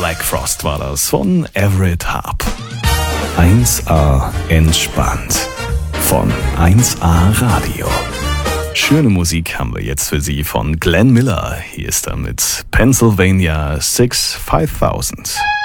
Black Frost war das von Everett Harp. 1A entspannt von 1A Radio. Schöne Musik haben wir jetzt für Sie von Glenn Miller. Hier ist er mit Pennsylvania 6 5000.